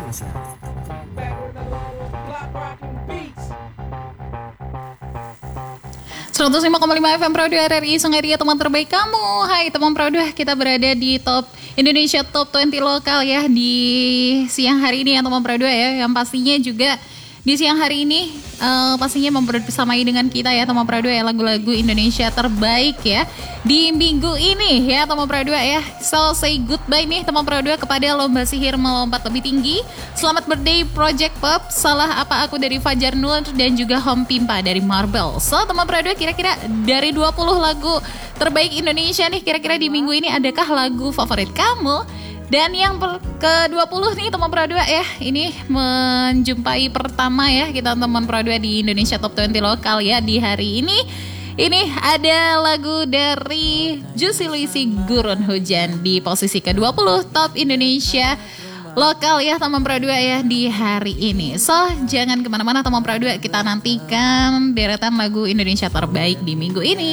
105,5 FM Pro 2 RRI Songaria, teman terbaik kamu. Hai teman Pro 2, kita berada di top Indonesia Top 20 lokal ya di siang hari ini ya teman Pro 2 ya. Yang pastinya juga di siang hari ini pastinya membersamai dengan kita ya teman Pro 2 ya, lagu-lagu Indonesia terbaik ya di minggu ini ya teman Pro 2 ya. So say goodbye nih teman Pro 2 kepada Lomba Sihir Melompat Lebih Tinggi. Selamat birthday Project Pop, Salah Apa Aku dari Fajar Nur dan juga Home Pimpa dari Marble. So teman Pro 2, kira-kira dari 20 lagu terbaik Indonesia nih, kira-kira di minggu ini adakah lagu favorit kamu? Dan yang ke-20 nih teman Pro 2 ya, ini menjumpai pertama ya kita teman Pro 2 di Indonesia Top 20 lokal ya di hari ini. Ini ada lagu dari Juicy Luicy, Gurun Hujan di posisi ke-20 Top Indonesia lokal ya teman Pro 2 ya di hari ini. So jangan kemana-mana teman Pro 2, kita nantikan deretan lagu Indonesia terbaik di minggu ini.